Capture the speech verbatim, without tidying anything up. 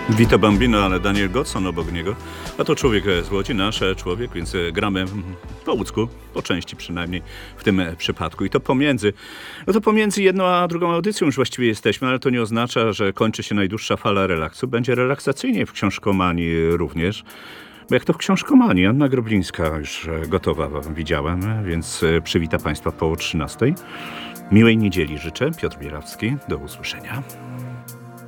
Vito Bambino, ale Daniel Godson obok niego. A to człowiek z Łodzi, nasz człowiek, więc gramy po łódzku, po części przynajmniej w tym przypadku. I to pomiędzy, no to pomiędzy jedną a drugą audycją już właściwie jesteśmy, ale to nie oznacza, że kończy się najdłuższa fala relaksu. Będzie relaksacyjnie w książkomanii również. Bo jak to w książkomanii, Anna Groblińska już gotowa, widziałem, więc przywita Państwa po trzynastej. Miłej niedzieli życzę. Piotr Bierawski. Do usłyszenia.